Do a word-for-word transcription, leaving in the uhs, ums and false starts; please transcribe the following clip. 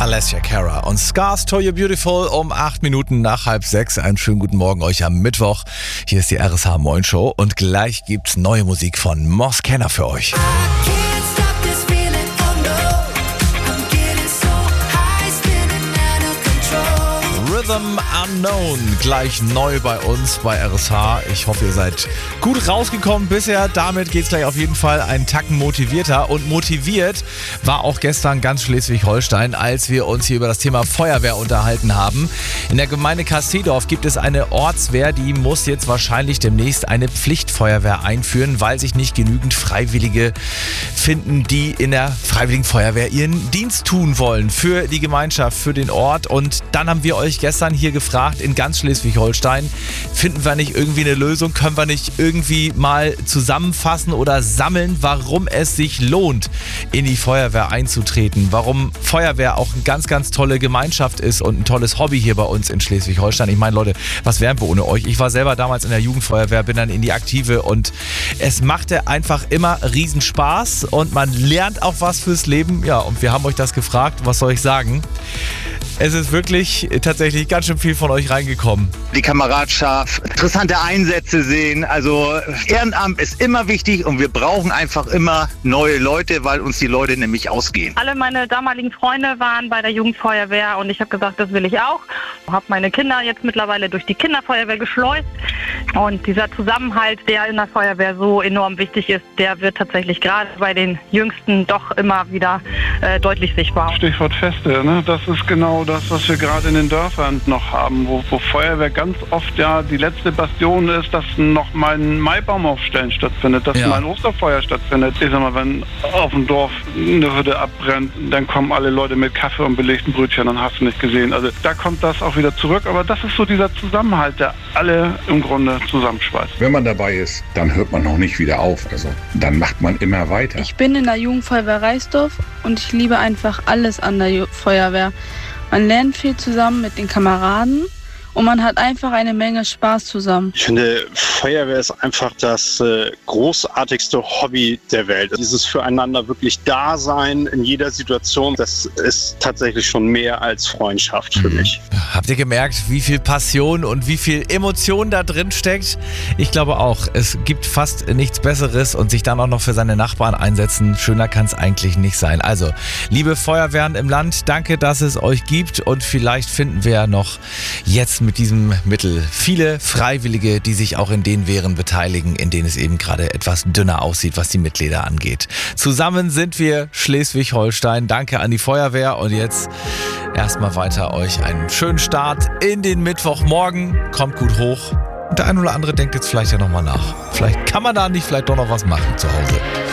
Alessia Cara und Scars to You Beautiful um acht Minuten nach halb sechs. Einen schönen guten Morgen euch am Mittwoch. Hier ist die R S H Moin Show und gleich gibt's neue Musik von Moss Kenner für euch. Rhythm Unknown, gleich neu bei uns bei R S H. Ich hoffe, ihr seid gut rausgekommen bisher. Damit geht's gleich auf jeden Fall einen Tacken motivierter. Und motiviert war auch gestern ganz Schleswig-Holstein, als wir uns hier über das Thema Feuerwehr unterhalten haben. In der Gemeinde Kasteldorf gibt es eine Ortswehr, die muss jetzt wahrscheinlich demnächst eine Pflichtfeuerwehr einführen, weil sich nicht genügend Freiwillige finden, die in der Freiwilligen Feuerwehr ihren Dienst tun wollen. Für die Gemeinschaft, für den Ort. Und dann haben wir euch gestern hier gefragt, in ganz Schleswig-Holstein, finden wir nicht irgendwie eine Lösung, können wir nicht irgendwie mal zusammenfassen oder sammeln, warum es sich lohnt, in die Feuerwehr einzutreten, warum Feuerwehr auch eine ganz, ganz tolle Gemeinschaft ist und ein tolles Hobby hier bei uns in Schleswig-Holstein. Ich meine, Leute, was wären wir ohne euch? Ich war selber damals in der Jugendfeuerwehr, bin dann in die Aktive und es machte einfach immer riesen Spaß und man lernt auch was fürs Leben. Ja, und wir haben euch das gefragt, was soll ich sagen? Es ist wirklich tatsächlich ganz schön viel von euch reingekommen. Die Kameradschaft, interessante Einsätze sehen. Also Ehrenamt ist immer wichtig und wir brauchen einfach immer neue Leute, weil uns die Leute nämlich ausgehen. Alle meine damaligen Freunde waren bei der Jugendfeuerwehr und ich habe gesagt, das will ich auch. Habe meine Kinder jetzt mittlerweile durch die Kinderfeuerwehr geschleust. Und dieser Zusammenhalt, der in der Feuerwehr so enorm wichtig ist, der wird tatsächlich gerade bei den Jüngsten doch immer wieder äh, deutlich sichtbar. Stichwort Feste, ne? Das ist genau das, was wir gerade in den Dörfern noch haben, wo, wo Feuerwehr ganz oft ja die letzte Bastion ist, dass noch mal ein Maibaumaufstellen stattfindet, dass ja. mal ein Osterfeuer stattfindet. Ich sag mal, wenn auf dem Dorf eine Hütte abbrennt, dann kommen alle Leute mit Kaffee und belegten Brötchen, dann hast du nicht gesehen. Also da kommt das auch wieder zurück, aber das ist so dieser Zusammenhalt, der alle im Grunde zusammenschweißt. Wenn man dabei ist, dann hört man noch nicht wieder auf. Also dann macht man immer weiter. Ich bin in der Jugendfeuerwehr Reisdorf und ich liebe einfach alles an der Ju- Feuerwehr. Man lernt viel zusammen mit den Kameraden und man hat einfach eine Menge Spaß zusammen. Ich finde, Feuerwehr ist einfach das äh, großartigste Hobby der Welt. Dieses Füreinander wirklich Dasein in jeder Situation, das ist tatsächlich schon mehr als Freundschaft für mhm. mich. Habt ihr gemerkt, wie viel Passion und wie viel Emotion da drin steckt? Ich glaube auch, es gibt fast nichts Besseres und sich dann auch noch für seine Nachbarn einsetzen. Schöner kann es eigentlich nicht sein. Also, liebe Feuerwehren im Land, danke, dass es euch gibt und vielleicht finden wir ja noch jetzt mit diesem Mittel viele Freiwillige, die sich auch in den Wehren beteiligen, in denen es eben gerade etwas dünner aussieht, was die Mitglieder angeht. Zusammen sind wir Schleswig-Holstein. Danke an die Feuerwehr und jetzt erstmal weiter euch einen schönen Start in den Mittwochmorgen. Kommt gut hoch. Und der ein oder andere denkt jetzt vielleicht ja nochmal nach. Vielleicht kann man da nicht vielleicht doch noch was machen zu Hause.